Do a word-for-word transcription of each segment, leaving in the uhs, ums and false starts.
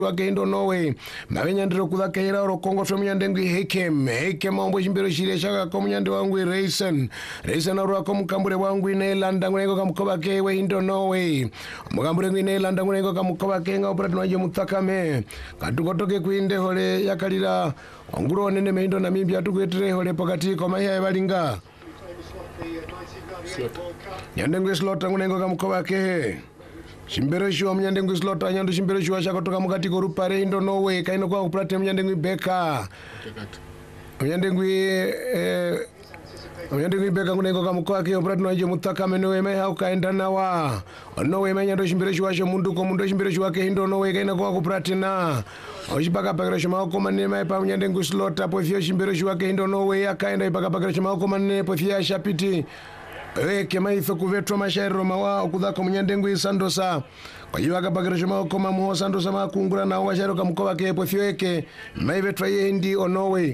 wake indo Norway mavenya ndiro kudhakaira rokongo tomuyandengwi Hekem Hekem ombo chimbero chire chaka komuyande wangu Reisen Reisen arwa komukambure wangu inelanda ngwengo kamukoba kewe indo Norway mukambure ngwinelanda ngwengo kamukoba kenga operate wanje mutakame katukotoke kuinde hole yakalira onguro nene meindo Namibia tukwetire hole pakati komaya ebalinga nyandengwe slota ngwengo kamukoba ke chimbero shwa mnyandengwe slota nyando chimbero shwa chakotoka mukati korupare indo Norway kaino kwa kuprate mnyandengwe beka mnyandengwe eh mnyandengwe beka ngunengo kamukoa ke operate wanje mutakame nowe mai haukaenda nawa Norway mai nyando chimbero shwa sho mundu ko mundu chimbero shwa ke indo Norway kaino kwa kuprate na ochipaka pakira shoma ko manene mai pa mnyandengwe slota po fio chimbero shwa ke indo Norway akaenda ipaka pakira shoma ko manene po fia shapiti Eke maitho kuvetwa mashairo mawa okudhako mnyandengwi Sandosa kwa hiyo akapakira shoma koma muho Sandosa makungura na washairo kamukoba kepo fioeke maivetwa yendi o Norway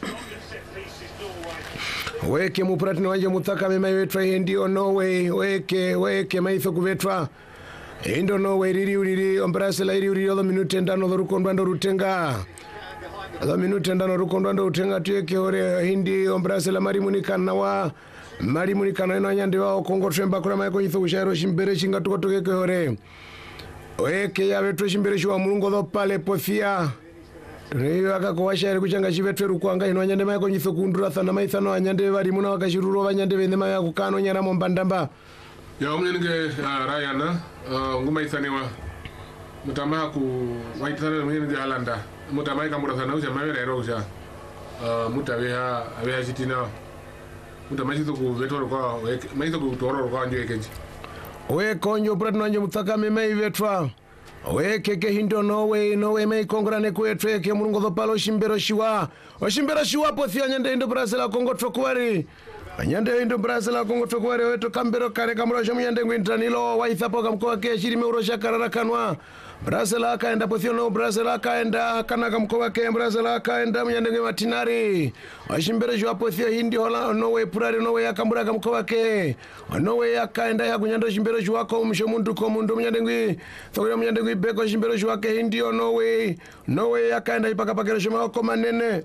weke mupratini wanje mutakame maivetwa yendi o Norway weke weke maitho kuvetwa indo Norway riri uriri ombrasela riri uriri odo minute ndano dhorukondwa ndo rutenga odo minute ndano rukondwa ndo rutenga tuyeke ore hindi ombrasela marimunikana wa Mari munikana ino nyande wao kongo tremba kula maiko nyitho kushairo shimbere shinga tuko toke ke hore Oeke ya vetu shimbere shwa mulungo dho pale pofia Reyo waka kwa shairi kuchanga shivetwe rukuanga ino nyande maiko nyitho kundura thana maithano wanyande wari muna wakashiruru wanyande venema ya kukano nyara mbandamba Ya umnenge Ryan nguma ithaniwa mutamaha ku waitana mwenye Halanda mutamaha kamura thana uja mawele roja mutaweha aweha jitina Muta majizo ku vetoro kwa majizo ku toro kwa njo ekeji. We konjo prat nanje mutakame mai vetwa. We keke hindo Norway Norway mai kongora ne kwetwe ke mulungo dho palo shimbero shiwa. O shimbero shiwa po thia nyande indo Brazil Kongo tokwari. Nyande indo Brazil Kongo tokwari weto kambero kare kamura shomu nyande ngwintanilo wa ithapo kamkoa ke shirime urosha karara kanwa. Brazil akaenda pothiano Brazil akaenda kana kamkoa ke Brazil akaenda mnyandenge matinari washimbere jwa pothia hindi hola Norway purari Norway akambura kamkoa ke Norway akaenda ya kunyando shimbere jwa ko msho mundu ko mundu mnyandenge thokira mnyandenge beko shimbere jwa ke hindi Norway Norway akaenda ipaka pakero shoma ko manene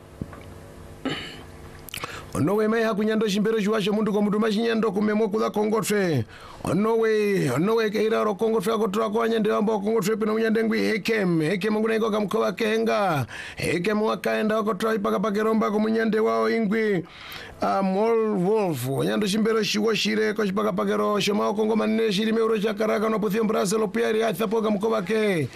Norway mai hakunyando shimbero jwasho mundu ko mundu mashinyando kumemo kudha Kongotwe Norway Norway keira ro Kongotwe akotra kwa nyande wambo Kongotwe pino mnyandengwi Hekem Hekem ngunengo kamkoba kenga Hekem wakaenda akotra ipaka pakeromba ko mnyande wao ingwi a Mol Wolf nyando shimbero shiwo shire ko ipaka pakero shoma Kongo manene shiri meuro chakaraka no puthio Brazil piari athapo kamkoba ke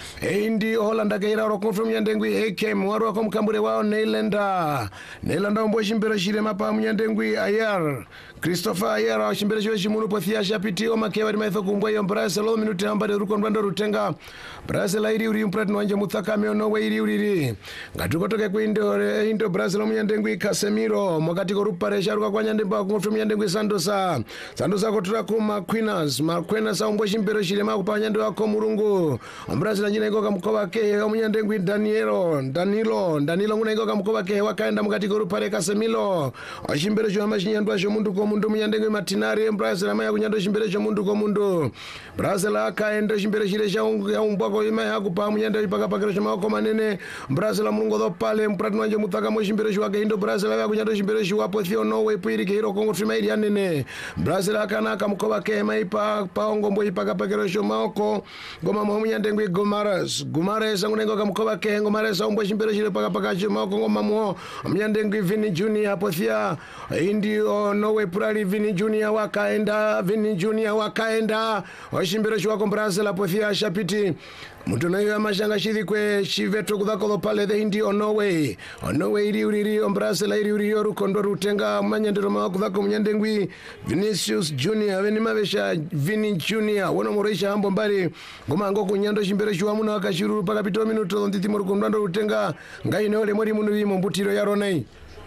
Indi Holanda keira ro confirm nyandengwi Hekem waro ko mkambure wao Neilanda Neilanda ombo shimbero shire mapa mnyandengwi Ayar Christopher Ayar wa shimbero shire shimunu pothia shapiti o makewa maitho kumbwa yo Brazil lo minute ambade ruko ndando rutenga Brazil iri uri imprat wanje mutakame ono we iri uri ngatukotoke kuindo indo Brazil mnyandengwi Casemiro mokati ko rupare sharuka kwa nyandemba ko confirm nyandengwi Sandosa Sandosa kotura ku Marquinhos Marquinhos ombo shimbero shire makupa nyande wako murungu Brazil njine ngo kamkoba ke omnyandengwi Danielo Danilo Danilo ngunengo kamkoba ke wakaenda mukati ko rupare Casemiro ashimbero jo amashinyandwa sho mundu ko mundu mnyandengwi Matinari Brazil amaya kunyando shimbero sho mundu ko mundu Brazil akaenda shimbero shire sha umbwa ko ima yakupa mnyande ipaka pakero sho mako manene Brazil mulungo dho pale mprat wanje mutaka mo shimbero sho wake indo Brazil aka kunyando shimbero sho wapo thio Norway piri ke hiro Kongo trimaidi anene Brazil akana kamkoba ke mai pa paongo mbo ipaka pakero sho mako goma mo mnyandengwi Gomares Gomares ngunengo kamkoba ke Gomares ombo shimbero shire paka paka sho mako ngoma mo mnyandengwi Vini Junior pothia indi o Norway purali Vini Junior wakaenda Vini Junior wakaenda washimbero shwa ko Brazil pothia shapiti Mutu na hiyo mashanga shiri kwe shiveto kudhako pale the hindi o Norway o Norway iri uriri o Brazil iri uriri oru kondo rutenga manyandero mawa kudhako mnyandengwi Vinicius Junior veni mavesha Vini Junior wono moreisha hambo mbari ngoma ngo kunyando shimbere shwa muna wakashiruru paka pito minuto nditi moru kondo rutenga ngai neole mori munu vimo mbutiro ya ronai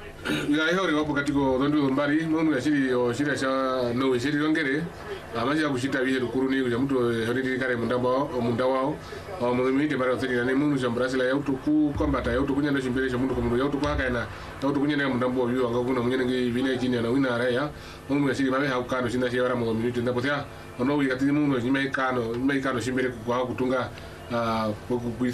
Ya hiyo ni wapo katiko dondu mbali munu ya shiri o shiri cha Norway shiri rongere amaji ya kushita vihe rukuruni kuja mtu hori kare mundamba mundawao o mudhimite bara otini na munu cha Brazil ya utuku kombata ya utuku nyando shimbere cha mundu ko mundu ya utuku haka na ya utuku nyando mundambo biyo anga kuna munyenenge Vini Junior na wina raya munu ya shiri mabe hakukano shinda shira mwa minute ndapo tia ono wi katini munu nyime kano nyime kano shimbere kwa kutunga ah